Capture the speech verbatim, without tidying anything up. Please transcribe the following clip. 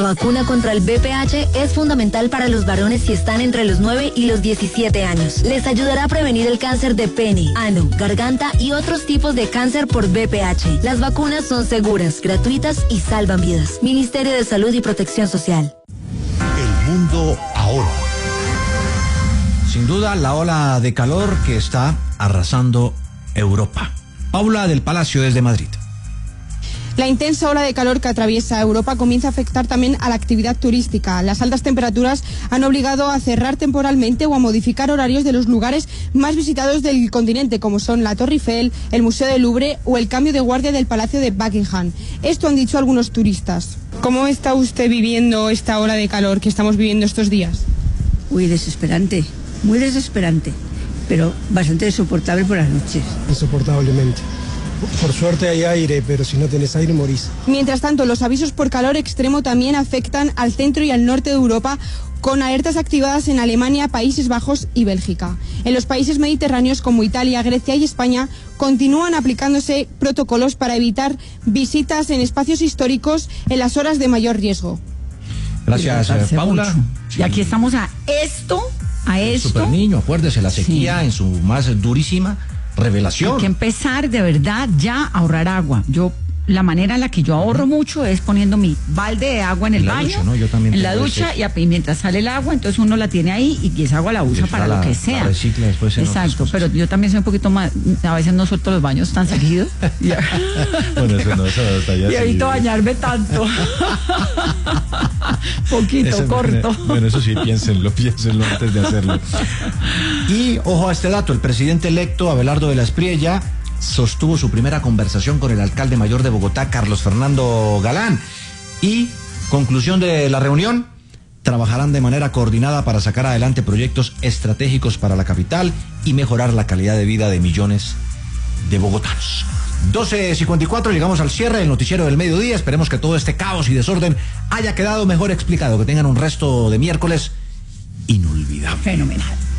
La vacuna contra el V P H es fundamental para los varones si están entre los nueve y los diecisiete años. Les ayudará a prevenir el cáncer de pene, ano, garganta y otros tipos de cáncer por V P H. Las vacunas son seguras, gratuitas y salvan vidas. Ministerio de Salud y Protección Social. El mundo ahora. Sin duda, la ola de calor que está arrasando Europa. Paula del Palacio desde Madrid. La intensa ola de calor que atraviesa Europa comienza a afectar también a la actividad turística. Las altas temperaturas han obligado a cerrar temporalmente o a modificar horarios de los lugares más visitados del continente, como son la Torre Eiffel, el Museo del Louvre o el cambio de guardia del Palacio de Buckingham. Esto han dicho algunos turistas. ¿Cómo está usted viviendo esta ola de calor que estamos viviendo estos días? Uy, desesperante, muy desesperante, pero bastante insoportable por las noches. Insoportablemente. Por suerte hay aire, pero si no tenés aire morís. Mientras tanto, los avisos por calor extremo también afectan al centro y al norte de Europa, con alertas activadas en Alemania, Países Bajos y Bélgica. En los países mediterráneos como Italia, Grecia y España continúan aplicándose protocolos para evitar visitas en espacios históricos en las horas de mayor riesgo. Gracias, eh, Paula. Y aquí estamos a esto, a esto. Super niño, acuérdese, la sequía Sí. en su más durísima revelación. Hay que empezar de verdad ya a ahorrar agua. Yo, la manera en la que yo ahorro mucho es poniendo mi balde de agua en el En la baño, ducha, ¿no? Yo también en la tengo ducha, ese. y, a- y mientras sale el agua, entonces uno la tiene ahí y esa agua la usa Después para la- lo que la sea. recicla después en otras Exacto, cosas. pero yo también soy un poquito más, a veces no suelto los baños tan seguido. y, Bueno, eso no, eso está ya y evito seguido. bañarme tanto. Poquito, Eso- corto. Bueno, eso sí, piénsenlo, piénsenlo antes de hacerlo. Y ojo a este dato, el presidente electo Abelardo de la Espriella sostuvo su primera conversación con el alcalde mayor de Bogotá, Carlos Fernando Galán. Y, conclusión de la reunión, trabajarán de manera coordinada para sacar adelante proyectos estratégicos para la capital y mejorar la calidad de vida de millones de bogotanos. doce cincuenta y cuatro, llegamos al cierre del noticiero del mediodía. Esperemos que todo este caos y desorden haya quedado mejor explicado. Que tengan un resto de miércoles inolvidable. Fenomenal.